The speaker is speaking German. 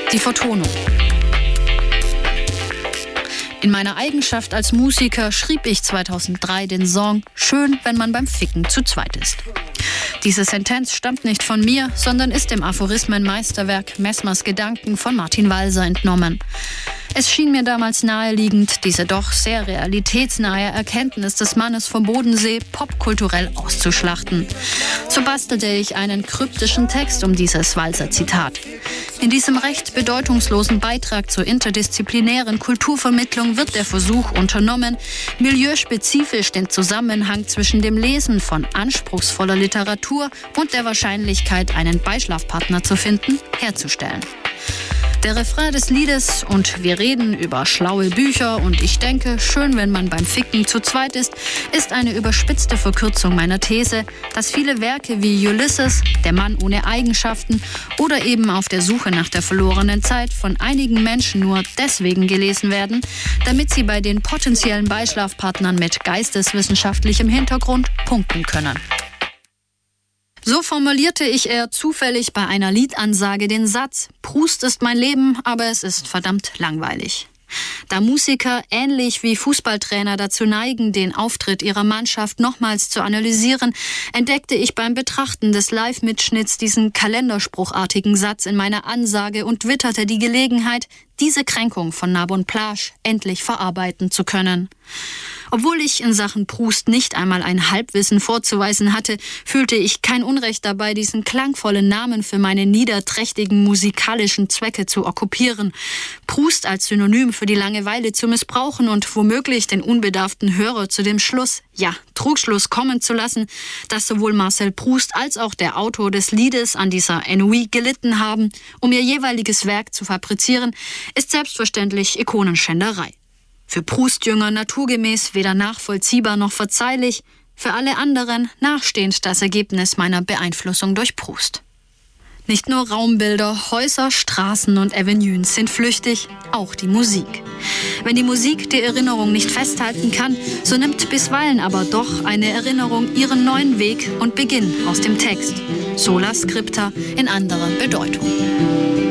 Die Vertonung. In meiner Eigenschaft als Musiker schrieb ich 2003 den Song »Schön, wenn man beim Ficken zu zweit ist«. Diese Sentenz stammt nicht von mir, sondern ist dem Aphorismenmeisterwerk Messmers Gedanken von Martin Walser entnommen. Es schien mir damals naheliegend, diese doch sehr realitätsnahe Erkenntnis des Mannes vom Bodensee popkulturell auszuschlachten. So bastelte ich einen kryptischen Text um dieses Walser-Zitat. In diesem recht bedeutungslosen Beitrag zur interdisziplinären Kulturvermittlung wird der Versuch unternommen, milieuspezifisch den Zusammenhang zwischen dem Lesen von anspruchsvoller Literatur und der Wahrscheinlichkeit, einen Beischlafpartner zu finden, herzustellen. Der Refrain des Liedes »Und wir reden über schlaue Bücher und ich denke, schön, wenn man beim Ficken zu zweit ist« ist eine überspitzte Verkürzung meiner These, dass viele Werke wie Ulysses, Der Mann ohne Eigenschaften oder eben Auf der Suche nach der verlorenen Zeit von einigen Menschen nur deswegen gelesen werden, damit sie bei den potenziellen Beischlafpartnern mit geisteswissenschaftlichem Hintergrund punkten können. So formulierte ich eher zufällig bei einer Liedansage den Satz »Proust ist mein Leben, aber es ist verdammt langweilig«. Da Musiker ähnlich wie Fußballtrainer dazu neigen, den Auftritt ihrer Mannschaft nochmals zu analysieren, entdeckte ich beim Betrachten des Live-Mitschnitts diesen kalenderspruchartigen Satz in meiner Ansage und witterte die Gelegenheit, diese Kränkung von Nabon Plage endlich verarbeiten zu können. Obwohl ich in Sachen Proust nicht einmal ein Halbwissen vorzuweisen hatte, fühlte ich kein Unrecht dabei, diesen klangvollen Namen für meine niederträchtigen musikalischen Zwecke zu okkupieren, Proust als Synonym für die Langeweile zu missbrauchen und womöglich den unbedarften Hörer zu dem Schluss, ja, Trugschluss kommen zu lassen, dass sowohl Marcel Proust als auch der Autor des Liedes an dieser Ennui gelitten haben, um ihr jeweiliges Werk zu fabrizieren, ist selbstverständlich Ikonenschänderei. Für Proust-Jünger naturgemäß weder nachvollziehbar noch verzeihlich, für alle anderen nachstehend das Ergebnis meiner Beeinflussung durch Proust. Nicht nur Raumbilder, Häuser, Straßen und Avenues sind flüchtig, auch die Musik. Wenn die Musik die Erinnerung nicht festhalten kann, so nimmt bisweilen aber doch eine Erinnerung ihren neuen Weg und Beginn aus dem Text. Sola scripta in anderer Bedeutung.